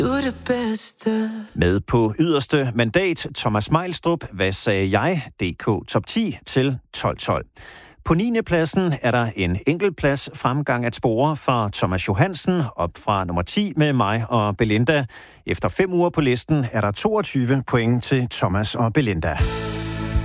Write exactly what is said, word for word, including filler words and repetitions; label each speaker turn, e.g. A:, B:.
A: Du er det bedste.
B: Med på yderste mandat, Thomas Meilstrup, Hvad sagde jeg? D K Top ti til tolv tolv. På niende pladsen er der en enkeltplads fremgang at spore fra Thomas Johansen op fra nummer ti med mig og Belinda. Efter fem uger på listen er der toogtyve point til Thomas og Belinda.